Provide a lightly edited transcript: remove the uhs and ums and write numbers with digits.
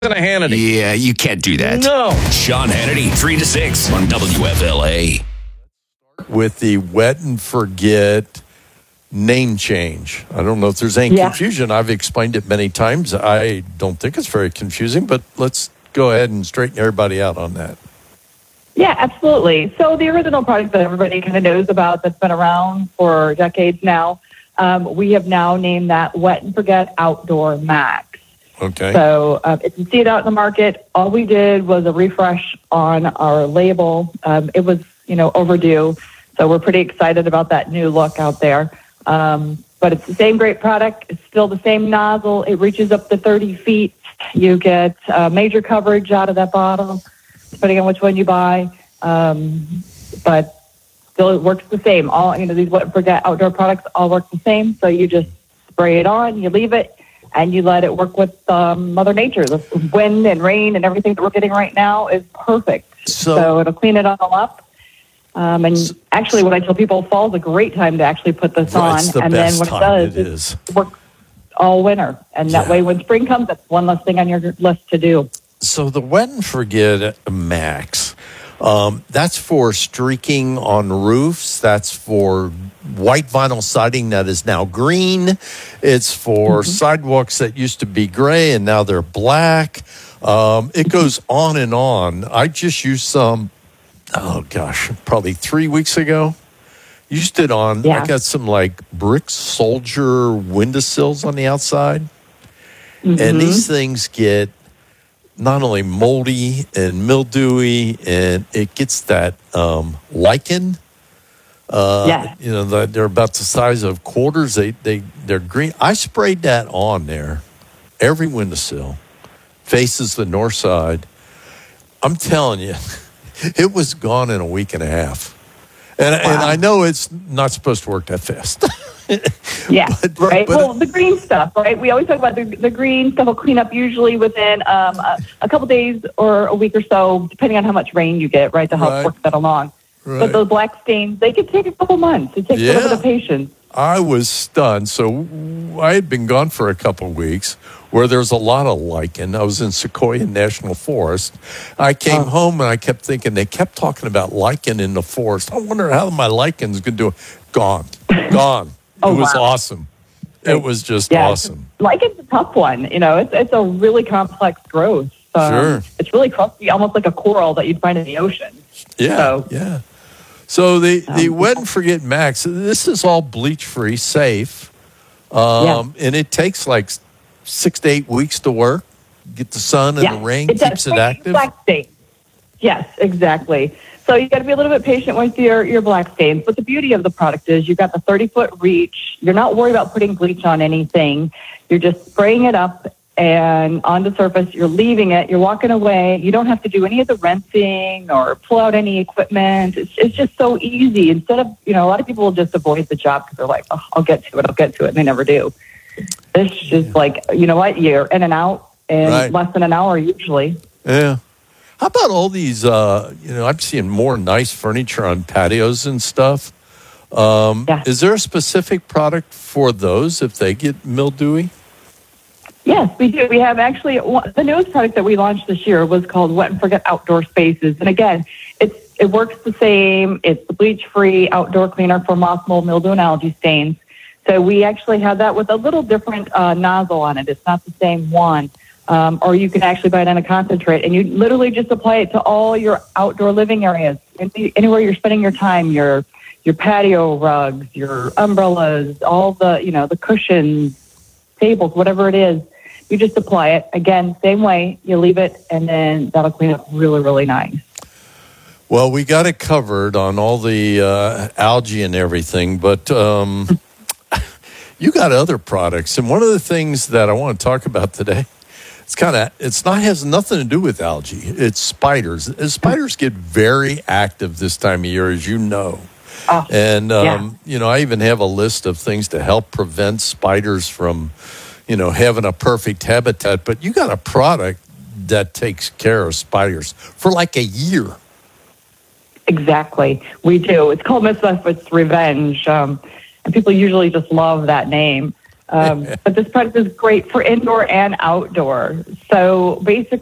Hannity. Yeah, you can't do that. No. Sean Hannity, 3 to 6 on WFLA. With the Wet and Forget name change. I don't know if there's any confusion. I've explained it many times. I don't think it's very confusing, but let's go ahead and straighten everybody out on that. Yeah, absolutely. So the original product that everybody kind of knows about that's been around for decades now, we have now named that Wet and Forget Outdoor Max. Okay. So if you see it out in the market, all we did was a refresh on our label. It was, overdue. So we're pretty excited about that new look out there. But it's the same great product. It's still the same nozzle. It reaches up to 30 feet. You get major coverage out of that bottle, depending on which one you buy. But still, it works the same. All these Wet and Forget outdoor products all work the same. So you just spray it on, you leave it, and you let it work with Mother Nature. The wind and rain and everything that we're getting right now is perfect. So it'll clean it all up. And actually, what I tell people, fall's a great time to actually put this on. And then what it does is work all winter. And that way, when spring comes, that's one less thing on your list to do. So the Wet and Forget Max, that's for streaking on roofs. That's for white vinyl siding that is now green. It's for sidewalks that used to be gray and now they're black. It goes on and on. I just used some, probably 3 weeks ago. Used it on, I got some brick soldier windowsills on the outside. And these things get not only moldy and mildewy, and it gets that lichen. They're about the size of quarters. They're green. I sprayed that on there. Every windowsill faces the north side. I'm telling you, it was gone in a week and a half. And I know it's not supposed to work that fast. Right. Well, the green stuff, right? We always talk about the green stuff will clean up usually within a couple days or a week or so, depending on how much rain you get, right, to help work that along. Right. But those black stains, they could take a couple months. It takes a little bit of patience. I was stunned. So I had been gone for a couple of weeks where there's a lot of lichen. I was in Sequoia National Forest. I came home and I kept thinking, they kept talking about lichen in the forest. I wonder how my lichen's going to do. Gone. It was awesome. It was just awesome. Lichen's a tough one. It's a really complex growth. Sure. It's really crusty, almost like a coral that you'd find in the ocean. So the Wet and Forget Max, this is all bleach-free, safe. And it takes 6 to 8 weeks to work. Get the sun and the rain, keeps it active. Black stains. Yes, exactly. So you got to be a little bit patient with your black stains. But the beauty of the product is you've got the 30-foot reach. You're not worried about putting bleach on anything. You're just spraying it up and on the surface. You're leaving it. You're walking away. You don't have to do any of the rinsing or pull out any equipment. It's just so easy. Instead of, a lot of people will just avoid the job because they're like, oh, I'll get to it. And they never do. This is just you're in and out in less than an hour usually. Yeah. How about all these, I'm seeing more nice furniture on patios and stuff. Is there a specific product for those if they get mildewy? Yes, we do. We have actually, the newest product that we launched this year was called Wet and Forget Outdoor Spaces. And again, it works the same. It's the bleach-free outdoor cleaner for moss, mold, mildew, and algae stains. So we actually have that with a little different nozzle on it. It's not the same one. Or you can actually buy it in a concentrate, and you literally just apply it to all your outdoor living areas, anywhere you're spending your time, your patio rugs, your umbrellas, all the cushions, tables, whatever it is. You just apply it. Again, same way, you leave it, and then that'll clean up really, really nice. Well, we got it covered on all the algae and everything, but you got other products. And one of the things that I want to talk about today, has nothing to do with algae. It's spiders. Spiders get very active this time of year, as you know. And, I even have a list of things to help prevent spiders from, having a perfect habitat. But you got a product that takes care of spiders for a year. Exactly. We do. It's called Miss Buffett's Revenge. And people usually just love that name. But this product is great for indoor and outdoor. So basically,